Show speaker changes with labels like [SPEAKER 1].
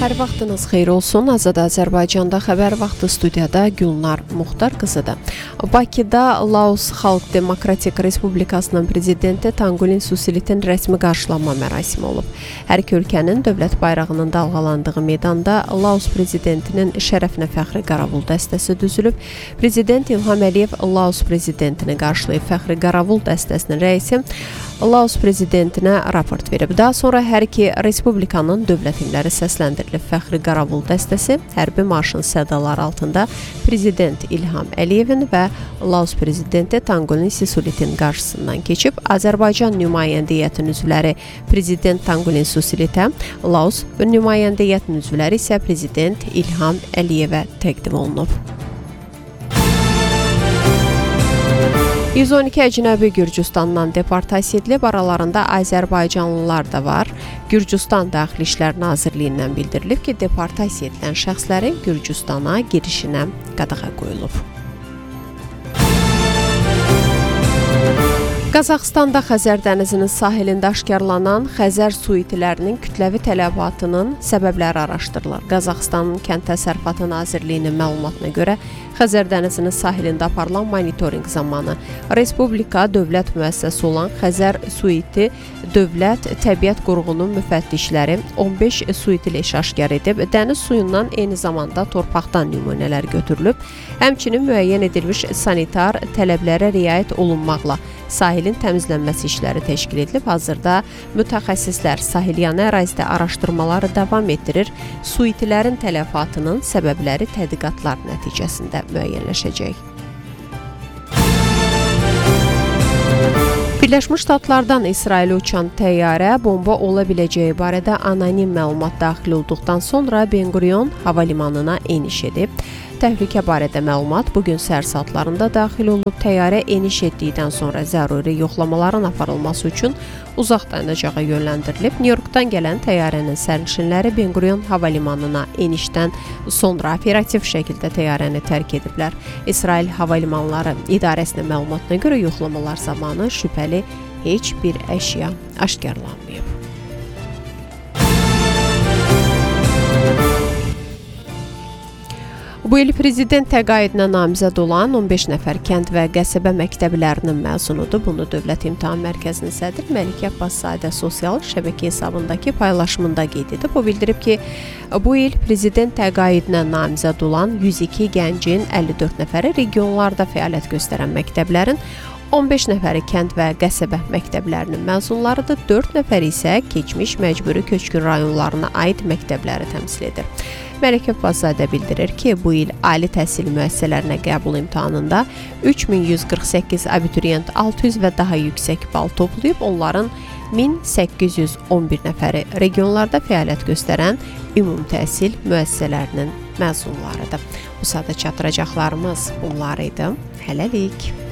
[SPEAKER 1] Hər vaxtınız xeyir olsun. Azad Azərbaycanda xəbər vaxtı studiyada Gülnar Muxtar qızıdır. Bakıda Laos Xalq Demokratik Respublikasının prezidenti Tanqulin Susilitin rəsmi qarşılanma mərasimi olub. Hər iki ölkənin dövlət bayrağının dalğalandığı meydanda Laos prezidentinin şərəfinə fəxri qaravul dəstəsi düzülüb. Prezident İlham Əliyev Laos prezidentini qarşılayıb. Fəxri qaravul dəstəsinin rəisi Laos prezidentinə raport verib. Daha sonra hər iki respublikanın dövlət himləri səsləndirilib. Fəxri qaravul dəstəsi hərbi marşın sədaları altında prezident İlham Əliyevin və Laos prezidenti Tanqulin Susilitin qarşısından keçib. Azərbaycan nümayəndəyyətinin üzvləri prezident Tanqulin Susilitə, Laos nümayəndəyyətinin üzvləri isə prezident İlham Əliyevə təqdim olunub. 112 əcnəbi Gürcüstandan deportasiya edilib, aralarında Azərbaycanlılar da var. Gürcüstan Daxili İşlər Nazirliyindən bildirilib ki, deportasiya edilən şəxslərin Gürcüstana girişinə qadağa qoyulub. Qazaxıstanda Xəzər dənizinin sahilində aşkarlanan Xəzər su itilərinin kütləvi tələbatının səbəbləri araşdırılır. Qazaxıstanın Kənd Təsərrüfatı Nazirliyinin məlumatına görə Xəzər dənizinin sahilində aparılan monitorinq zamanı Respublika dövlət müəssisəsi olan Xəzər su iti Dövlət Təbiət Quruğunun müfəttişləri 15 su iti leşi aşkar edib. Dəniz suyundan eyni zamanda torpaqdan nümunələr götürülüb. Həmçinin müəyyən edilmiş sanitar tələblərə riayət olunmaqla sahilin təmizlənməsi işləri təşkil edilib. Hazırda mütəxəssislər sahilyanı ərazidə araşdırmaları davam etdirir. Su itilərin tələfatının səbəbləri tədqiqatlar nəticəsində müəyyənləşəcək. Birləşmiş Ştatlardan İsrailə uçan təyyarə bomba ola biləcəyi barədə anonim məlumat daxil olduqdan sonra Ben Gurion hava limanına eniş edib. Təhlükə barədə məlumat bugün səhər saatlarında daxil olub. Təyyarə eniş etdikdən sonra zəruri yoxlamaların aparılması üçün uzaq dayanacağa yönləndirilib. Nyu-Yorkdan gələn təyyarənin sərnişinləri Ben Gurion hava limanına enişdən sonra operativ şəkildə təyyarəni tərk ediblər. İsrail Hava Limanları İdarəsinin məlumatına görə yoxlamalar zamanı şübhəli heç bir əşya aşkarlanmayıb. Bu il prezident təqaüdünə namizəd olan 15 nəfər kənd və qəsəbə məktəblərinin məzunudur. Bunu Dövlət İmtahan Mərkəzinin sədri Məlikə Abbaszadə sosial şəbəkə hesabındakı paylaşımında qeyd edib. O bildirib ki, bu il prezident təqaüdünə namizəd olan 102 gəncin 54 nəfəri regionlarda fəaliyyət göstərən məktəblərin, 15 nəfəri kənd və qəsəbə məktəblərinin məzunlarıdır, 4 nəfəri isə keçmiş məcburi köçkün rayonlarına aid məktəbləri təmsil edir. Məlikə Abbaszadə bildirir ki, bu il ali təhsil müəssisələrinə qəbul imtahanında 3148 abituriyent 600 və daha yüksək bal toplayıb, onların 1811 nəfəri regionlarda fəaliyyət göstərən ümumi təhsil müəssisələrinin məzunlarıdır. Bu saata çatdıracaqlarımız bunlar idi. Hələlik.